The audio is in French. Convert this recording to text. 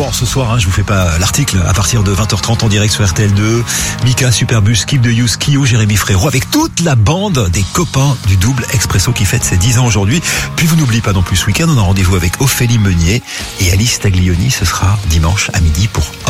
Bon, ce soir, je vous fais pas l'article, à partir de 20h30 en direct sur RTL2, Mika, Superbus, Skip de You, Skio, Jérémy Frérot, avec toute la bande des copains du Double Expresso qui fête ses 10 ans aujourd'hui. Puis vous n'oubliez pas non plus ce week-end, on a rendez-vous avec Ophélie Meunier et Alice Taglioni, ce sera dimanche à midi pour